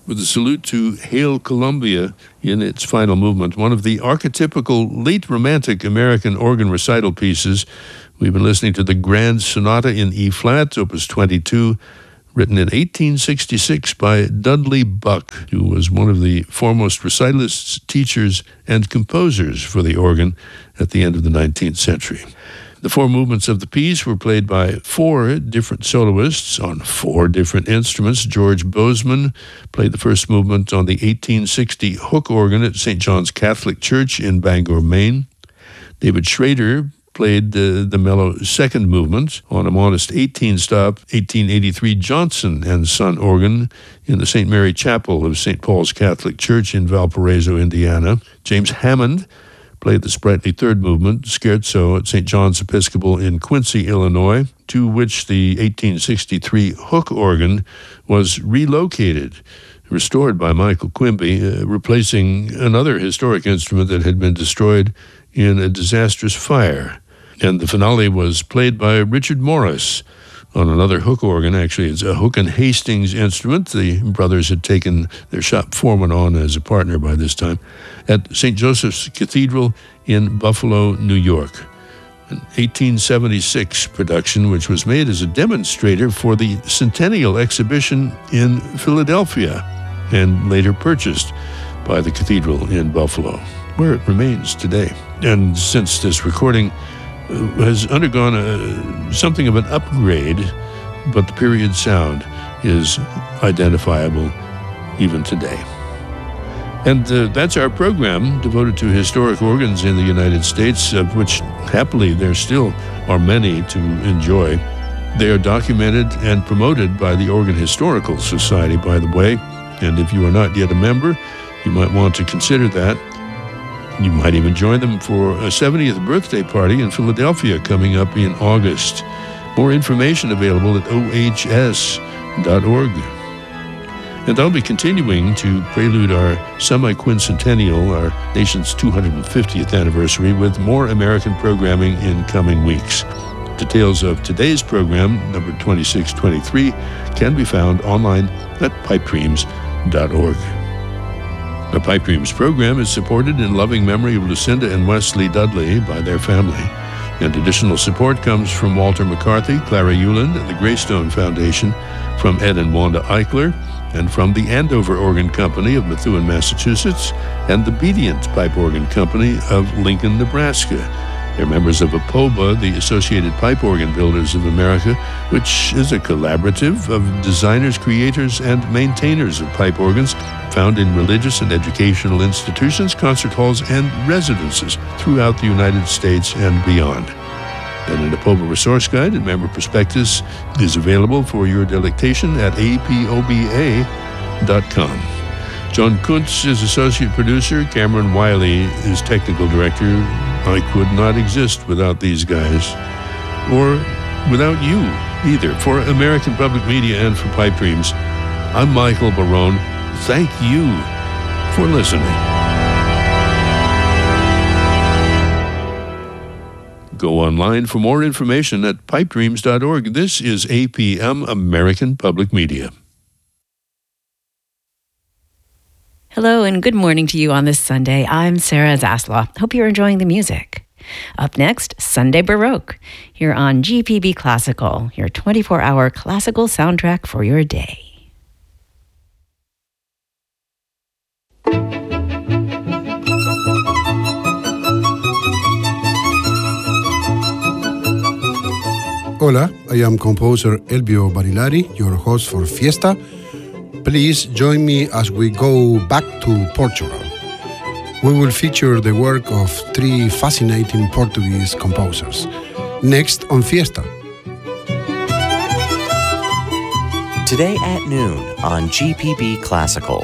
with a salute to Hail Columbia in its final movement, one of the archetypical late Romantic American organ recital pieces. We've been listening to the Grand Sonata in E-flat, Opus 22, written in 1866 by Dudley Buck, who was one of the foremost recitalists, teachers, and composers for the organ at the end of the 19th century. The four movements of the piece were played by four different soloists on four different instruments. George Bozeman played the first movement on the 1860 hook organ at St. John's Catholic Church in Bangor, Maine. David Schrader played the mellow second movement on a modest 18-stop 1883 Johnson and Son organ in the St. Mary Chapel of St. Paul's Catholic Church in Valparaiso, Indiana. James Hammond played the sprightly third movement, Scherzo, at St. John's Episcopal in Quincy, Illinois, to which the 1863 hook organ was relocated, restored by Michael Quimby, replacing another historic instrument that had been destroyed in a disastrous fire. And the finale was played by Richard Morris on another hook organ. Actually, it's a Hook and Hastings instrument. The brothers had taken their shop foreman on as a partner by this time at St. Joseph's Cathedral in Buffalo, New York. An 1876 production, which was made as a demonstrator for the Centennial Exhibition in Philadelphia and later purchased by the cathedral in Buffalo, where it remains today. And since this recording has undergone something of an upgrade, but the period sound is identifiable even today. And that's our program devoted to historic organs in the United States, of which happily there still are many to enjoy. They are documented and promoted by the Organ Historical Society, by the way, and if you are not yet a member, you might want to consider that. You might even join them for a 70th birthday party in Philadelphia coming up in August. More information available at ohs.org. And I'll be continuing to prelude our semi-quincentennial, our nation's 250th anniversary, with more American programming in coming weeks. Details of today's program, number 2623, can be found online at pipedreams.org. The Pipe Dreams program is supported in loving memory of Lucinda and Wesley Dudley by their family. And additional support comes from Walter McCarthy, Clara Euland, and the Greystone Foundation, from Ed and Wanda Eichler, and from the Andover Organ Company of Methuen, Massachusetts, and the Bedient Pipe Organ Company of Lincoln, Nebraska. They're members of APOBA, the Associated Pipe Organ Builders of America, which is a collaborative of designers, creators, and maintainers of pipe organs found in religious and educational institutions, concert halls, and residences throughout the United States and beyond. And an APOBA resource guide and member prospectus is available for your delectation at apoba.com. John Kuntz is associate producer. Cameron Wiley is technical director. I could not exist without these guys, or without you either. For American Public Media and for Pipe Dreams, I'm Michael Barone. Thank you for listening. Go online for more information at pipedreams.org. This is APM, American Public Media. Hello and good morning to you on this Sunday. I'm Sarah Zaslaw. Hope you're enjoying the music. Up next, Sunday Baroque, here on GPB Classical, your 24-hour classical soundtrack for your day. Hola, I am composer Elvio Barilari, your host for Fiesta. Please join me as we go back to Portugal. We will feature the work of three fascinating Portuguese composers. Next on Fiesta. Today at noon on GPB Classical.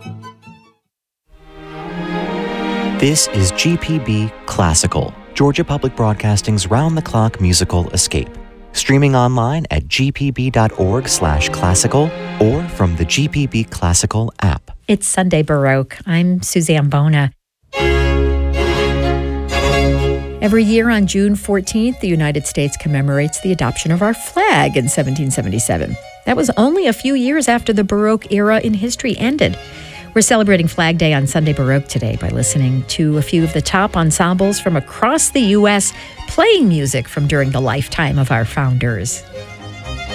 This is GPB Classical, Georgia Public Broadcasting's round-the-clock musical escape. Streaming online at gpb.org/classical or from the GPB Classical app. It's Sunday Baroque. I'm Suzanne Bona. Every year on June 14th, the United States commemorates the adoption of our flag in 1777. That was only a few years after the Baroque era in history ended. We're celebrating Flag Day on Sunday Baroque today by listening to a few of the top ensembles from across the U.S. playing music from during the lifetime of our founders.